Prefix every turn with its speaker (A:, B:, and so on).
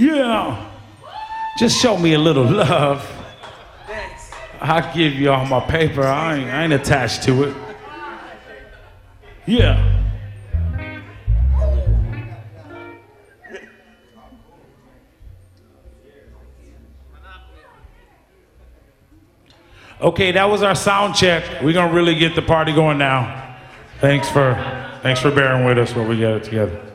A: Yeah. Just show me a little love. I'll give you all my paper. I ain't attached to it. Yeah. Okay, that was our sound check. We're gonna really get the party going now. Thanks for bearing with us while we get it together.